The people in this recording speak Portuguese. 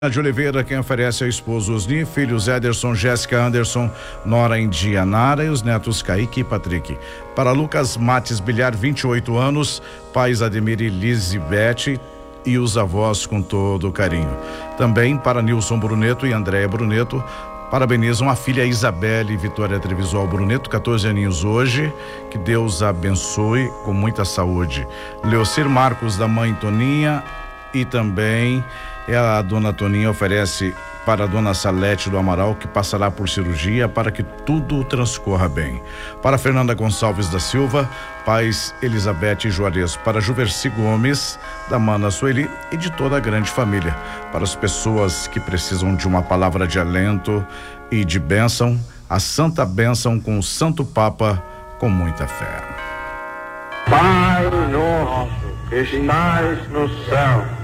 De Oliveira, quem oferece é o esposo Osni, filhos Ederson, Jéssica, Anderson, nora Indianara e os netos Kaique e Patrick. Para Lucas Mates Bilhar, 28 anos, pais Ademir e Lisibete e os avós com todo carinho. Também para Nilson Bruneto e Andréia Bruneto, parabenizam a filha Isabelle Vitória Trevisol Bruneto, 14 aninhos hoje, que Deus a abençoe com muita saúde. Leocir Marcos, da mãe Toninha, e também a dona Toninha oferece para a dona Salete do Amaral, que passará por cirurgia, para que tudo transcorra bem. Para Fernanda Gonçalves da Silva, pais Elizabeth e Juarez. Para Juverci Gomes, da Mana Sueli e de toda a grande família. Para as pessoas que precisam de uma palavra de alento e de bênção, a santa bênção com o Santo Papa, com muita fé. Pai nosso que estais no céu,